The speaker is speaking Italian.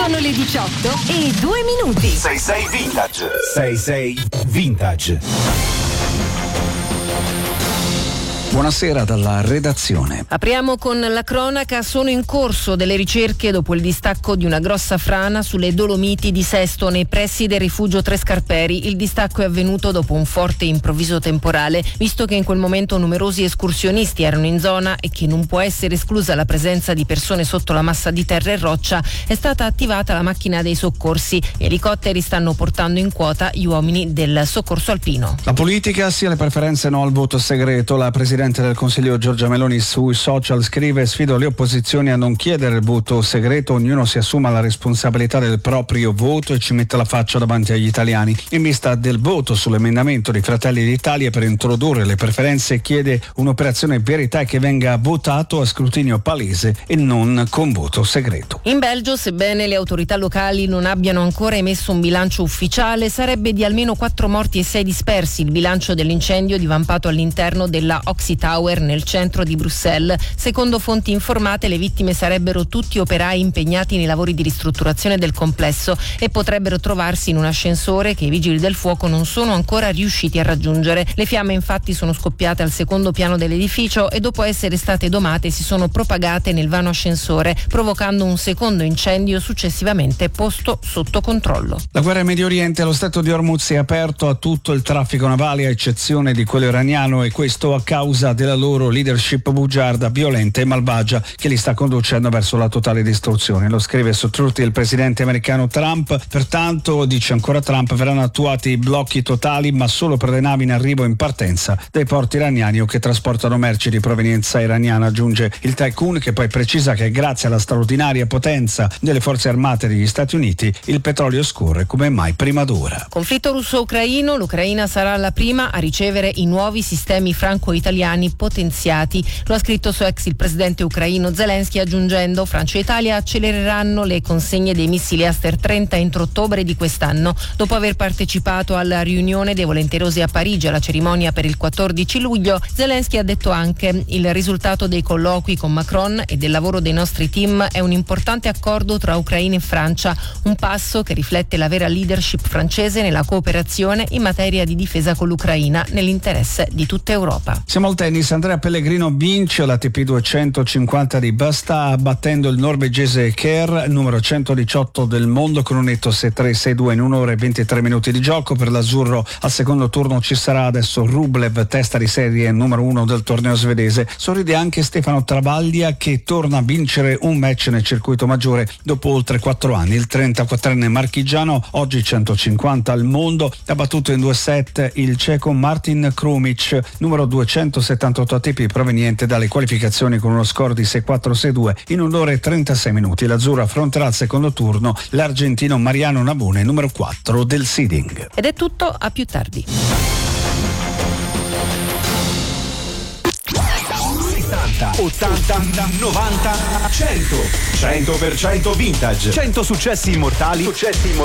Sono le 18:02. 66 Vintage. 66 Vintage. Buonasera dalla redazione. Apriamo con la cronaca. Sono in corso delle ricerche dopo il distacco di una grossa frana sulle Dolomiti di Sesto, nei pressi del rifugio Tre Scarperi. Il distacco è avvenuto dopo un forte e improvviso temporale. Visto che in quel momento numerosi escursionisti erano in zona e che non può essere esclusa la presenza di persone sotto la massa di terra e roccia, è stata attivata la macchina dei soccorsi. Gli elicotteri stanno portando in quota gli uomini del soccorso alpino. La politica, sia le preferenze no al voto segreto. La Presidente del Consiglio Giorgia Meloni sui social scrive: sfido le opposizioni a non chiedere il voto segreto, ognuno si assuma la responsabilità del proprio voto e ci metta la faccia davanti agli italiani. In vista del voto sull'emendamento di Fratelli d'Italia per introdurre le preferenze, chiede un'operazione verità che venga votato a scrutinio palese e non con voto segreto. In Belgio, sebbene le autorità locali non abbiano ancora emesso un bilancio ufficiale, sarebbe di almeno 4 morti e 6 dispersi il bilancio dell'incendio divampato all'interno della Oxy Tower nel centro di Bruxelles. Secondo fonti informate, le vittime sarebbero tutti operai impegnati nei lavori di ristrutturazione del complesso e potrebbero trovarsi in un ascensore che i vigili del fuoco non sono ancora riusciti a raggiungere. Le fiamme infatti sono scoppiate al secondo piano dell'edificio e dopo essere state domate si sono propagate nel vano ascensore, provocando un secondo incendio successivamente posto sotto controllo. La guerra in Medio Oriente, lo Stretto di Hormuz è aperto a tutto il traffico navale a eccezione di quello iraniano, e questo a causa della loro leadership bugiarda, violenta e malvagia che li sta conducendo verso la totale distruzione. Lo scrive su Truth il presidente americano Trump. Pertanto, dice ancora Trump, verranno attuati blocchi totali ma solo per le navi in arrivo e in partenza dai porti iraniani o che trasportano merci di provenienza iraniana, aggiunge il tycoon, che poi precisa che grazie alla straordinaria potenza delle forze armate degli Stati Uniti il petrolio scorre come mai prima d'ora. Conflitto russo-ucraino, l'Ucraina sarà la prima a ricevere i nuovi sistemi franco-italiani potenziati. Lo ha scritto su X il presidente ucraino Zelensky, aggiungendo: Francia e Italia accelereranno le consegne dei missili Aster 30 entro ottobre di quest'anno. Dopo aver partecipato alla riunione dei volenterosi a Parigi alla cerimonia per il 14 luglio, Zelensky ha detto anche: il risultato dei colloqui con Macron e del lavoro dei nostri team è un importante accordo tra Ucraina e Francia, un passo che riflette la vera leadership francese nella cooperazione in materia di difesa con l'Ucraina nell'interesse di tutta Europa. Siamo al tennis. Andrea Pellegrino vince l'ATP 250 di Basta battendo il norvegese Kerr, numero 118 del mondo, con un netto 6-3, 6-2 in 1 ora e 23 minuti di gioco. Per l'azzurro al secondo turno ci sarà adesso Rublev, testa di serie numero 1 del torneo svedese. Sorride anche Stefano Travaglia, che torna a vincere un match nel circuito maggiore dopo oltre 4 anni. Il 34enne marchigiano, oggi 150 al mondo, ha battuto in 2 set il ceco Martin Krumic, numero 278 ATP, proveniente dalle qualificazioni con uno score di 6-4-6-2 in 1 ora e 36 minuti. L'azzurro affronterà al secondo turno l'argentino Mariano Nabone, numero 4 del seeding. Ed è tutto, a più tardi. 80, 90, 100. 100% vintage. 100 successi immortali